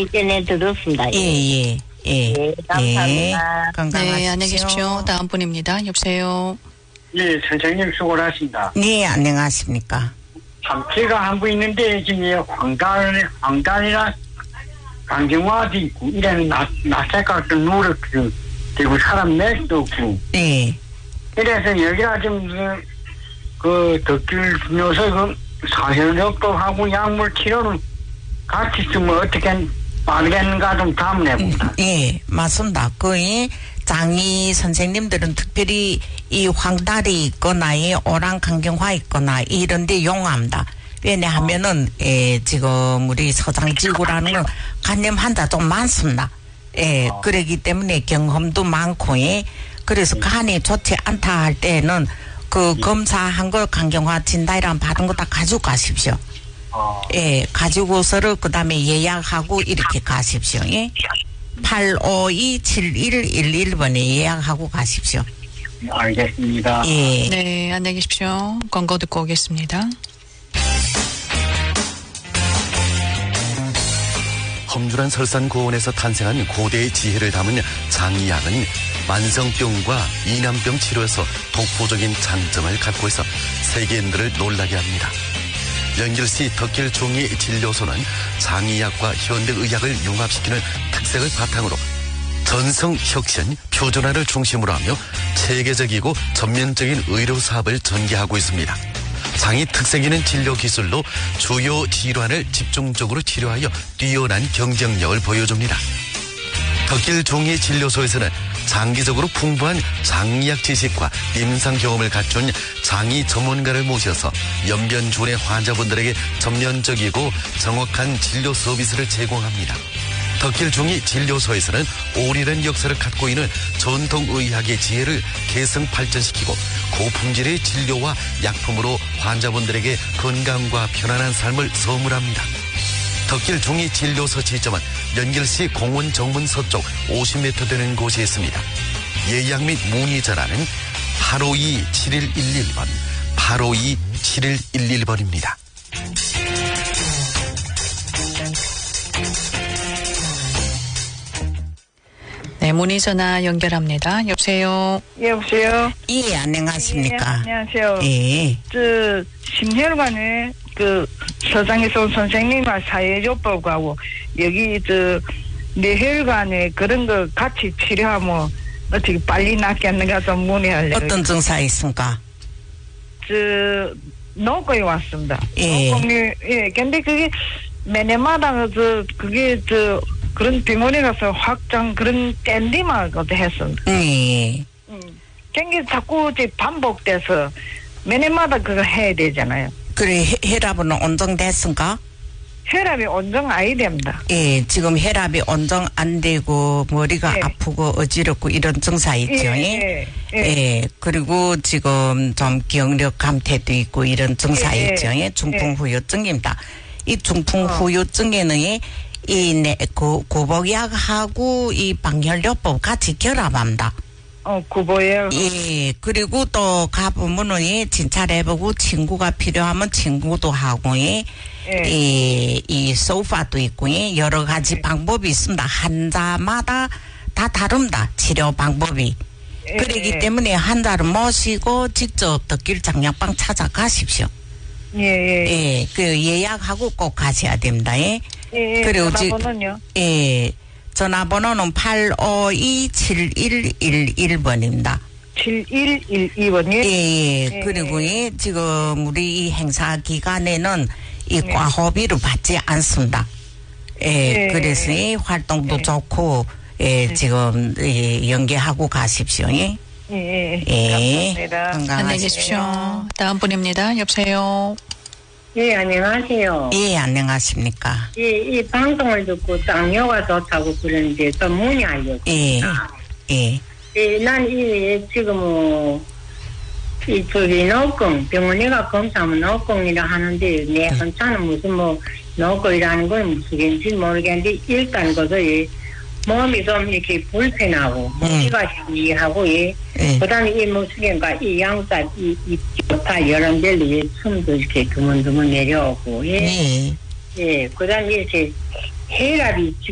방송 전에 들었습니다. 예. 감사합니다. 건강하십시오. 네, 안녕히 계십시오. 다음 분입니다. 여보세요. 예, 선생님 수고하십니다. 네, 안녕하십니까. 참, 제가 한 분 있는데, 지금 황단이나 강경화도 있고, 이런 낯색깔도 누렇고, 그리고 사람 맥도 없고. 네. 이래서 여기가 좀, 덕질 요새 사혈력도하고 약물 치료는 같이 쓰면 어떻게 빠르겠는가 좀 담내봅니다. 예, 맞습니다. 거의 장의 선생님들은 특별히 이 황달이 있거나 이 오랑 강경화 있거나 이런 데 용합니다. 왜냐하면은 지금 우리 서장지구라는 건 간염 환자 좀 많습니다. 그러기 때문에 경험도 많고 그래서 간이 좋지 않다 할 때는 그 검사한 걸 강경화 진단이랑 받은 거 다 가지고 가십시오. 가지고서를 그 다음에 예약하고 이렇게 가십시오. 852-7111번에 예약하고 가십시오. 알겠습니다. 예. 네, 안녕히 계십시오. 광고 듣고 오겠습니다. 험준한 설산고원에서 탄생한 고대의 지혜를 담은 장의학은 만성병과 이난병 치료에서 독보적인 장점을 갖고 있어 세계인들을 놀라게 합니다. 연결시 덕길 종의 진료소는 장의학과 현대의학을 융합시키는 특색을 바탕으로 전성 혁신, 표준화를 중심으로 하며 체계적이고 전면적인 의료 사업을 전개하고 있습니다. 장이 특색 있는 진료 기술로 주요 질환을 집중적으로 치료하여 뛰어난 경쟁력을 보여줍니다. 덕길 종의 진료소에서는 장기적으로 풍부한 장의학 지식과 임상 경험을 갖춘 장의 전문가를 모셔서 연변주의 환자분들에게 전면적이고 정확한 진료 서비스를 제공합니다. 덕길 종의 진료소에서는 오래된 역사를 갖고 있는 전통의학의 지혜를 계승 발전시키고 고품질의 진료와 약품으로 환자분들에게 건강과 편안한 삶을 선물합니다. 덕길 종의 진료소 지점은 연결시 공원 정문 서쪽 50m 되는 곳에 있습니다. 예약 및 문의 전화는 852-7111번, 852-7111번입니다. 네, 문의 전화 연결합니다. 여보세요. 여보세요. 예, 안녕하십니까. 안녕하세요. 예. 심혈관에 서장에서 온 선생님과 사회요법하고 여기 뇌혈관에 그런 거 같이 치료하면 어떻게 빨리 낫겠는가 좀 문의하려고. 어떤 증사 있습니까? 노고에 왔습니다. 예. 근데 그게 매년마다 그게 그런 병원에 가서 확장 그런 밴디마거도 했습니다. 그게 자꾸 반복돼서 매년마다 그거 해야 되잖아요. 그래, 혈압은 온정됐습니까? 혈압이 온정 아이 됩니다. 예, 지금 혈압이 온정 안 되고 머리가 아프고 어지럽고 이런 증사 있죠. 예. 그리고 지금 좀 기억력 감퇴도 있고 이런 증사 있죠. 중풍후유증입니다. 이 중풍후유증에는 구복약하고 이 방혈요법 같이 결합합니다. 구보약. 예, 그리고 또 가보면은 진찰해보고 친구가 필요하면 친구도 하고, 이 소파도 있고, 여러 가지 방법이 있습니다. 환자마다 다 다릅니다. 치료 방법이. 그러기 때문에 환자를 모시고 직접 덕길 장약방 찾아가십시오. 예, 그 예약하고 꼭 가셔야 됩니다. 그리고 전화번호는요? 전화번호는 852-7111번입니다. 7112번이요? 예. 그리고 지금 우리 이 행사 기간에는 이 과호비를 받지 않습니다. 그래서 활동도 좋고, 지금 연계하고 가십시오. 감사합니다. 안녕히 계십시오. 다음 분입니다. 여보세요. 예, 안녕하세요. 예, 안녕하십니까. 예, 이 방송을 듣고 당뇨가 좋다고 그러는데 또 문의하려고. 예. 난 지금 노병, 병원에 가 검사하면 노병이라 하는데 내 혼자는 무슨 노병이라는 건 무슨인지 모르겠는데 일단 몸이 좀 이렇게 불편하고 무기가 시하고 그다음에 이 무슨인가 이 양자 이 좋다 여러 데로 숨도 이렇게 드문드문 내려오고 그다음에 이렇게 혈압이